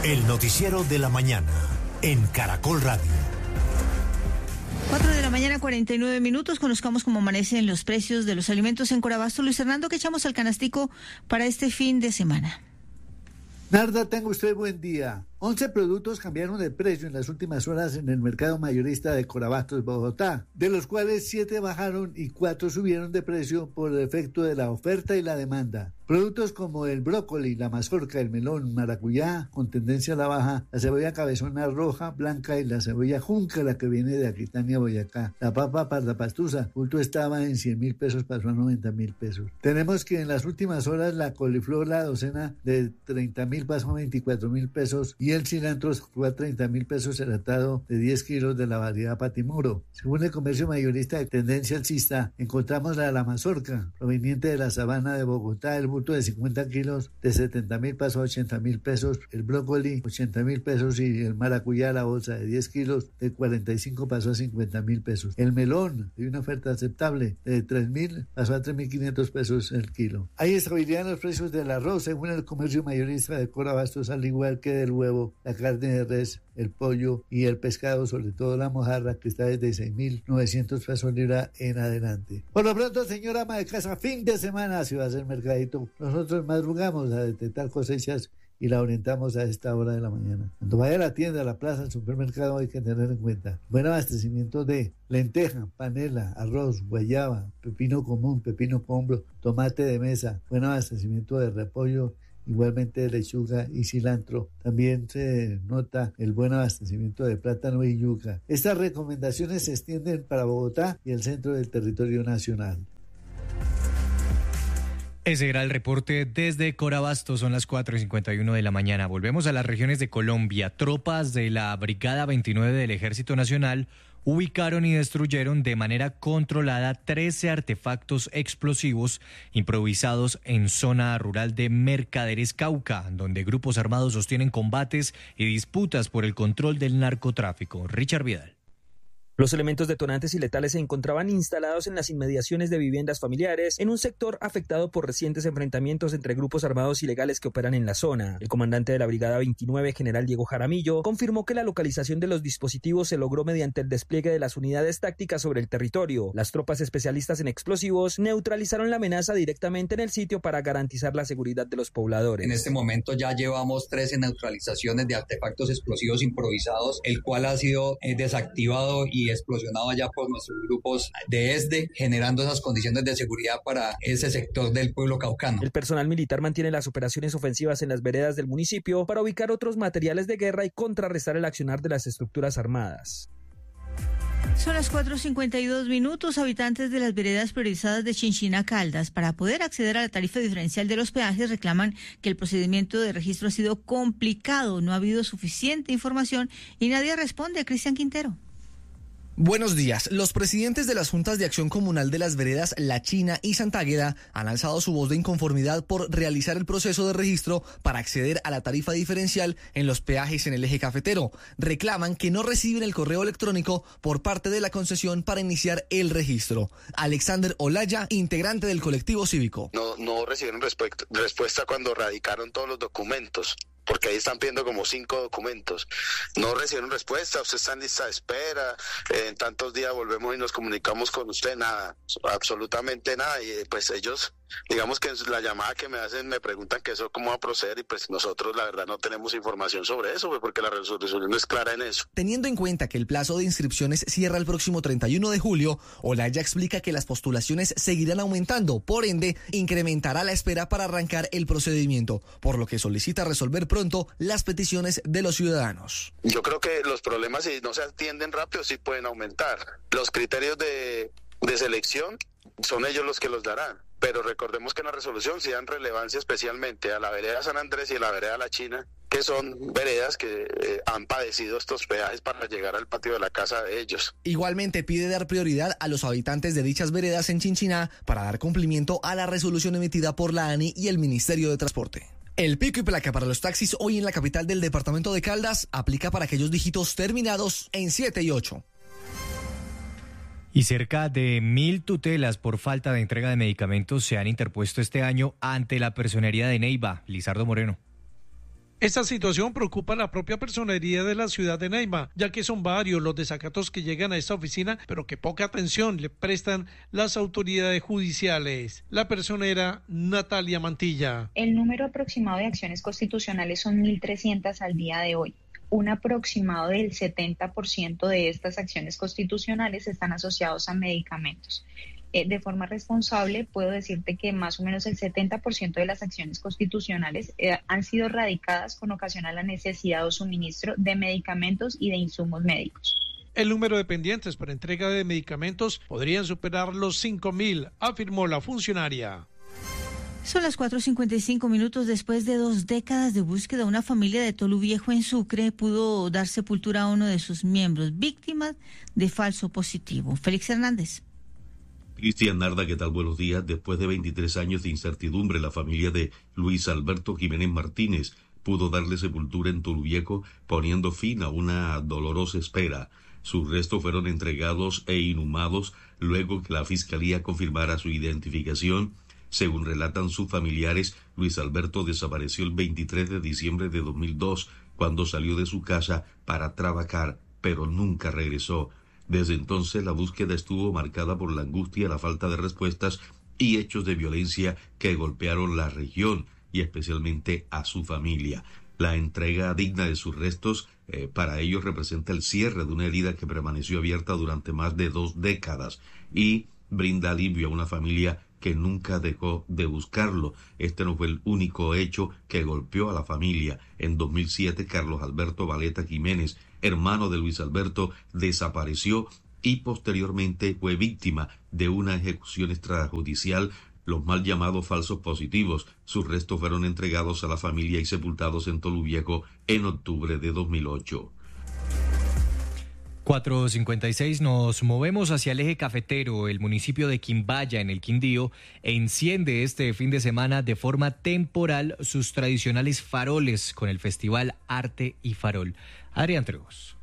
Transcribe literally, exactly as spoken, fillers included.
El noticiero de la mañana en Caracol Radio. Cuatro de la mañana, cuarenta y nueve minutos. Conozcamos cómo amanecen los precios de los alimentos en Corabasto. Luis Hernando, ¿qué echamos al canastico para este fin de semana? Narda, tenga usted buen día. once productos cambiaron de precio en las últimas horas en el mercado mayorista de Corabastos, Bogotá, de los cuales siete bajaron y cuatro subieron de precio por el efecto de la oferta y la demanda. Productos como el brócoli, la mazorca, el melón, maracuyá, con tendencia a la baja, la cebolla cabezona roja, blanca y la cebolla junca, la que viene de Aquitania, Boyacá. La papa pardapastusa, bulto estaba en cien mil pesos, pasó a noventa mil pesos. Tenemos que en las últimas horas la coliflor, la docena de treinta mil pasó a veinticuatro mil pesos y el cilantro fue a treinta mil pesos el atado de diez kilos de la variedad Patimuro. Según el comercio mayorista de tendencia alcista, encontramos la, la mazorca, proveniente de la sabana de Bogotá, el bulto de cincuenta kilos de setenta mil pasó a ochenta mil pesos, el brócoli ochenta mil pesos y el maracuyá, la bolsa de diez kilos de cuarenta y cinco pasó a cincuenta mil pesos. El melón, de una oferta aceptable, de tres mil pasó a tres mil quinientos pesos el kilo. Hay estabilidad en los precios del arroz, según el comercio mayorista de Corabastos, al igual que del huevo, la carne de res, el pollo y el pescado, sobre todo la mojarra, que está desde seis mil novecientos pesos libra en adelante. Por lo pronto, señora ama de casa, fin de semana, si va a hacer mercadito, nosotros madrugamos a detectar cosechas y la orientamos a esta hora de la mañana. Cuando vaya a la tienda, a la plaza, al supermercado, hay que tener en cuenta buen abastecimiento de lenteja, panela, arroz, guayaba, pepino común, pepino pombro, tomate de mesa, buen abastecimiento de repollo, igualmente de lechuga y cilantro. También se nota el buen abastecimiento de plátano y yuca. Estas recomendaciones se extienden para Bogotá y el centro del territorio nacional. Ese era el reporte desde Corabasto, son las cuatro y cincuenta y uno de la mañana. Volvemos a las regiones de Colombia. Tropas de la Brigada veintinueve del Ejército Nacional ubicaron y destruyeron de manera controlada trece artefactos explosivos improvisados en zona rural de Mercaderes, Cauca, donde grupos armados sostienen combates y disputas por el control del narcotráfico. Richard Vidal. Los elementos detonantes y letales se encontraban instalados en las inmediaciones de viviendas familiares en un sector afectado por recientes enfrentamientos entre grupos armados ilegales que operan en la zona. El comandante de la Brigada veintinueve, general Diego Jaramillo, confirmó que la localización de los dispositivos se logró mediante el despliegue de las unidades tácticas sobre el territorio. Las tropas especialistas en explosivos neutralizaron la amenaza directamente en el sitio para garantizar la seguridad de los pobladores. En este momento ya llevamos trece neutralizaciones de artefactos explosivos improvisados, el cual ha sido eh, desactivado y explosionado allá por nuestros grupos de E S D E, generando esas condiciones de seguridad para ese sector del pueblo caucano. El personal militar mantiene las operaciones ofensivas en las veredas del municipio para ubicar otros materiales de guerra y contrarrestar el accionar de las estructuras armadas. Son las cuatro y cincuenta y dos minutos. Habitantes de las veredas priorizadas de Chinchina, Caldas, para poder acceder a la tarifa diferencial de los peajes, reclaman que el procedimiento de registro ha sido complicado, no ha habido suficiente información y nadie responde. Cristian Quintero. Buenos días. Los presidentes de las juntas de acción comunal de las veredas La China y Santa Águeda han alzado su voz de inconformidad por realizar el proceso de registro para acceder a la tarifa diferencial en los peajes en el eje cafetero. Reclaman que no reciben el correo electrónico por parte de la concesión para iniciar el registro. Alexander Olaya, integrante del colectivo cívico. No, no recibieron respuesta cuando radicaron todos los documentos, porque ahí están pidiendo como cinco documentos. No recibieron respuesta, usted está en lista de espera, eh, en tantos días volvemos y nos comunicamos con usted, nada, absolutamente nada, y pues ellos, digamos que en la llamada que me hacen me preguntan que eso cómo va a proceder, y pues nosotros la verdad no tenemos información sobre eso, pues porque la resolución no es clara en eso. Teniendo en cuenta que el plazo de inscripciones cierra el próximo treinta y uno de julio, Olaya explica que las postulaciones seguirán aumentando, por ende, incrementará la espera para arrancar el procedimiento, por lo que solicita resolver pronto las peticiones de los ciudadanos. Yo creo que los problemas, si no se atienden rápido, sí pueden aumentar. Los criterios de, de selección son ellos los que los darán, pero recordemos que en la resolución sí dan relevancia especialmente a la vereda San Andrés y a la vereda La China, que son veredas que eh, han padecido estos peajes para llegar al patio de la casa de ellos. Igualmente pide dar prioridad a los habitantes de dichas veredas en Chinchiná para dar cumplimiento a la resolución emitida por la ANI y el Ministerio de Transporte. El pico y placa para los taxis hoy en la capital del departamento de Caldas aplica para aquellos dígitos terminados en siete y ocho. Y cerca de mil tutelas por falta de entrega de medicamentos se han interpuesto este año ante la Personería de Neiva. Lizardo Moreno. Esta situación preocupa a la propia personería de la ciudad de Neiva, ya que son varios los desacatos que llegan a esta oficina, pero que poca atención le prestan las autoridades judiciales. La personera Natalia Mantilla. El número aproximado de acciones constitucionales son mil trescientas al día de hoy. Un aproximado del setenta por ciento de estas acciones constitucionales están asociados a medicamentos. Eh, de forma responsable, puedo decirte que más o menos el setenta por ciento de las acciones constitucionales eh, han sido radicadas con ocasión a la necesidad o suministro de medicamentos y de insumos médicos. El número de pendientes para entrega de medicamentos podrían superar los cinco mil, afirmó la funcionaria. Son las cuatro cincuenta y cinco minutos. Después de dos décadas de búsqueda, una familia de Tolú Viejo en Sucre pudo dar sepultura a uno de sus miembros, víctima de falso positivo. Félix Hernández. Cristian Narda, ¿qué tal? Buenos días. Después de veintitrés años de incertidumbre, la familia de Luis Alberto Jiménez Martínez pudo darle sepultura en Toluviejo, poniendo fin a una dolorosa espera. Sus restos fueron entregados e inhumados luego que la Fiscalía confirmara su identificación. Según relatan sus familiares, Luis Alberto desapareció el veintitrés de diciembre de dos mil dos, cuando salió de su casa para trabajar, pero nunca regresó. Desde entonces la búsqueda estuvo marcada por la angustia, la falta de respuestas y hechos de violencia que golpearon la región y especialmente a su familia. La entrega digna de sus restos eh, para ellos representa el cierre de una herida que permaneció abierta durante más de dos décadas y brinda alivio a una familia que nunca dejó de buscarlo. Este no fue el único hecho que golpeó a la familia. En dos mil siete, Carlos Alberto Valeta Jiménez, hermano de Luis Alberto, desapareció y posteriormente fue víctima de una ejecución extrajudicial, los mal llamados falsos positivos. Sus restos fueron entregados a la familia y sepultados en Toluviejo en octubre de dos mil ocho. cuatro cincuenta y seis, nos movemos hacia el eje cafetero. El municipio de Quimbaya, en el Quindío, enciende este fin de semana de forma temporal sus tradicionales faroles con el festival Arte y Farol. Adrián Trejos.